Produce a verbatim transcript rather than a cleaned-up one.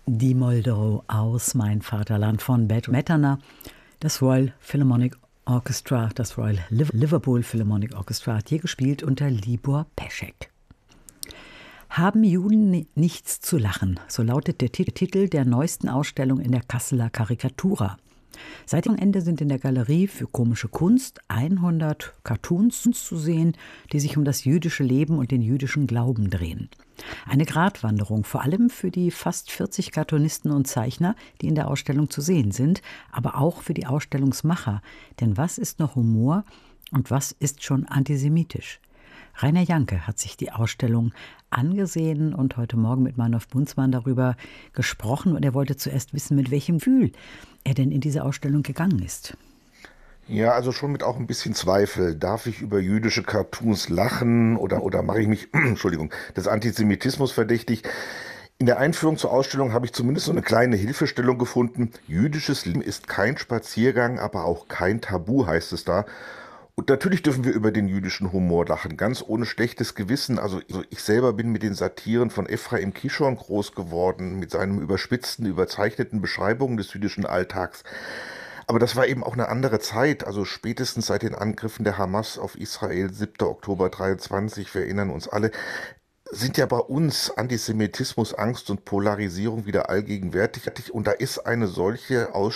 Die Moldau aus Mein Vaterland von Bert Metternich, das Royal Philharmonic Orchestra, das Royal Liverpool Philharmonic Orchestra hat hier gespielt unter Libor Peschek. Haben Juden nichts zu lachen, so lautet der Titel der neuesten Ausstellung in der Kasseler Karikatura. Seit dem Ende sind in der Galerie für komische Kunst hundert Cartoons zu sehen, die sich um das jüdische Leben und den jüdischen Glauben drehen. Eine Gratwanderung, vor allem für die fast vierzig Cartoonisten und Zeichner, die in der Ausstellung zu sehen sind, aber auch für die Ausstellungsmacher. Denn was ist noch Humor und was ist schon antisemitisch? Rainer Janke hat sich die Ausstellung angesehen und heute Morgen mit Meinolf Bunzmann darüber gesprochen. Und er wollte zuerst wissen, mit welchem Gefühl er denn in diese Ausstellung gegangen ist. Ja, also schon mit auch ein bisschen Zweifel. Darf ich über jüdische Cartoons lachen oder, oder mache ich mich, Entschuldigung, des Antisemitismus verdächtig? In der Einführung zur Ausstellung habe ich zumindest so eine kleine Hilfestellung gefunden. Jüdisches Leben ist kein Spaziergang, aber auch kein Tabu, heißt es da. Und natürlich dürfen wir über den jüdischen Humor lachen, ganz ohne schlechtes Gewissen. Also ich selber bin mit den Satiren von Ephraim Kishon groß geworden, mit seinen überspitzten, überzeichneten Beschreibungen des jüdischen Alltags. Aber das war eben auch eine andere Zeit, also spätestens seit den Angriffen der Hamas auf Israel, siebter Oktober dreiundzwanzig, wir erinnern uns alle, sind ja bei uns Antisemitismus, Angst und Polarisierung wieder allgegenwärtig. Und da ist eine solche Ausstellung